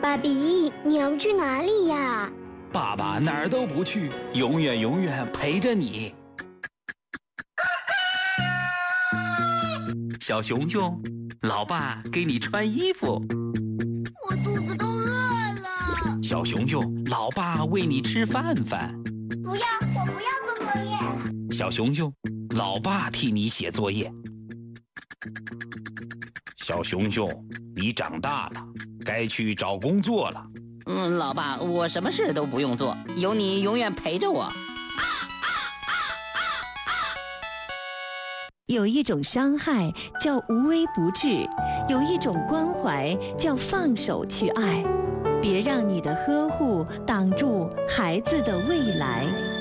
爸比，你要去哪里呀？ 爸爸哪儿都不去，永远陪着你。小熊熊，老爸给你穿衣服。 我肚子都饿了。 小熊熊，老爸喂你吃饭。 不要，我不要做作业。 小熊熊，老爸替你写作业。小熊熊，你长大了，该去找工作了。 老爸，我什么事都不用做，有你永远陪着我。 有一种伤害叫无微不至，有一种关怀叫放手去爱。别让你的呵护挡住孩子的未来。